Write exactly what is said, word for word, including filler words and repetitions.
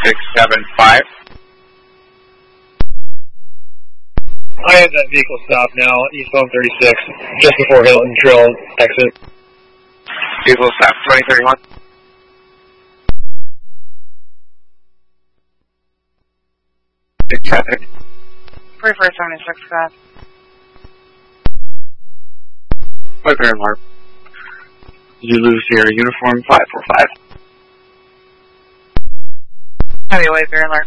six seven five. I have that vehicle stopped now, eastbound thirty-six, just before Hilton Trail exit. Vehicle stop twenty thirty-one. Big traffic. forty-four seventy-six, Scott. White Bear Mark. Zulu Sierra Uniform five four five. Heavy White Bear Alert.